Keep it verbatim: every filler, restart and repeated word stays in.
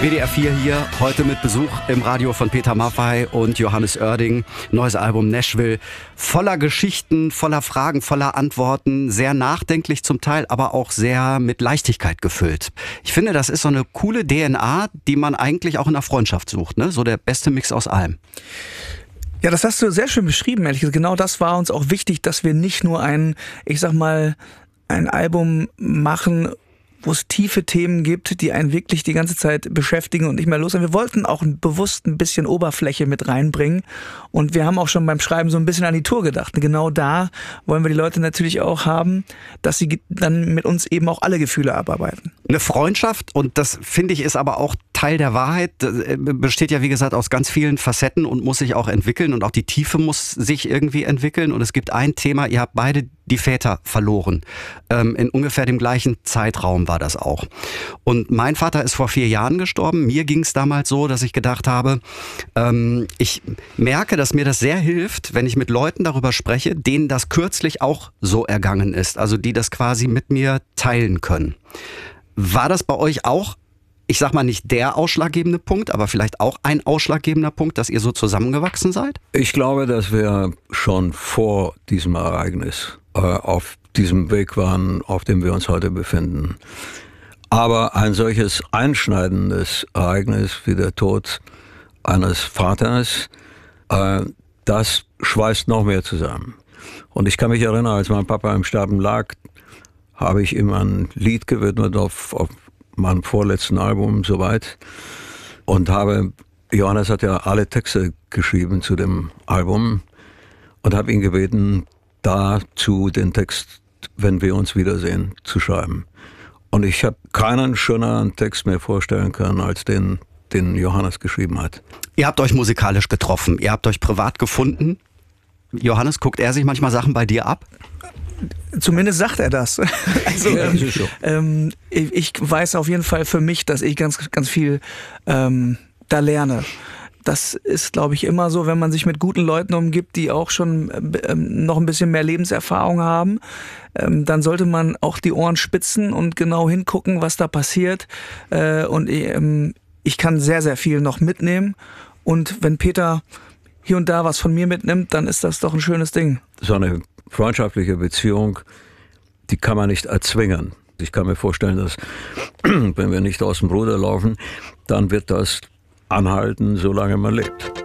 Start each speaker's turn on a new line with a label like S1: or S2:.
S1: W D R vier hier, heute mit Besuch im Radio von Peter Maffay und Johannes Oerding. Neues Album Nashville, voller Geschichten, voller Fragen, voller Antworten, sehr nachdenklich zum Teil, aber auch sehr mit Leichtigkeit gefüllt. Ich finde, das ist so eine coole D N A, die man eigentlich auch in der Freundschaft sucht, ne? So der beste Mix aus allem.
S2: Ja, das hast du sehr schön beschrieben, ehrlich gesagt. Genau das war uns auch wichtig, dass wir nicht nur ein, ich sag mal, ein Album machen, wo es tiefe Themen gibt, die einen wirklich die ganze Zeit beschäftigen und nicht mehr los sind. Wir wollten auch bewusst ein bisschen Oberfläche mit reinbringen und wir haben auch schon beim Schreiben so ein bisschen an die Tour gedacht. Und genau da wollen wir die Leute natürlich auch haben, dass sie dann mit uns eben auch alle Gefühle abarbeiten.
S1: Eine Freundschaft, und das finde ich ist aber auch Teil der Wahrheit, besteht ja wie gesagt aus ganz vielen Facetten und muss sich auch entwickeln und auch die Tiefe muss sich irgendwie entwickeln. Und es gibt ein Thema, ihr habt beide die Väter verloren. Ähm, in ungefähr dem gleichen Zeitraum war das auch. Und mein Vater ist vor vier Jahren gestorben. Mir ging es damals so, dass ich gedacht habe, ähm, ich merke, dass mir das sehr hilft, wenn ich mit Leuten darüber spreche, denen das kürzlich auch so ergangen ist. Also die das quasi mit mir teilen können. War das bei euch auch, ich sag mal nicht der ausschlaggebende Punkt, aber vielleicht auch ein ausschlaggebender Punkt, dass ihr so zusammengewachsen seid?
S3: Ich glaube, dass wir schon vor diesem Ereignis äh, auf diesem Weg waren, auf dem wir uns heute befinden. Aber ein solches einschneidendes Ereignis wie der Tod eines Vaters, äh, das schweißt noch mehr zusammen. Und ich kann mich erinnern, als mein Papa im Sterben lag, habe ich ihm ein Lied gewidmet auf, auf meinem vorletzten Album, soweit. Und habe, Johannes hat ja alle Texte geschrieben zu dem Album und habe ihn gebeten, dazu den Text, wenn wir uns wiedersehen, zu schreiben. Und ich habe keinen schöneren Text mehr vorstellen können, als den, den Johannes geschrieben hat.
S1: Ihr habt euch musikalisch getroffen, ihr habt euch privat gefunden. Johannes, guckt er sich manchmal Sachen bei dir ab?
S2: Zumindest sagt er das. Also
S3: ja,
S2: ähm,
S3: das ist so.
S2: ähm, ich, ich weiß auf jeden Fall für mich, dass ich ganz, ganz viel ähm, da lerne. Das ist, glaube ich, immer so, wenn man sich mit guten Leuten umgibt, die auch schon ähm, noch ein bisschen mehr Lebenserfahrung haben, ähm, dann sollte man auch die Ohren spitzen und genau hingucken, was da passiert. Äh, und ähm, ich kann sehr, sehr viel noch mitnehmen. Und wenn Peter hier und da was von mir mitnimmt, dann ist das doch ein schönes Ding.
S3: So eine freundschaftliche Beziehung, die kann man nicht erzwingen. Ich kann mir vorstellen, dass wenn wir nicht aus dem Ruder laufen, dann wird das anhalten, solange man lebt.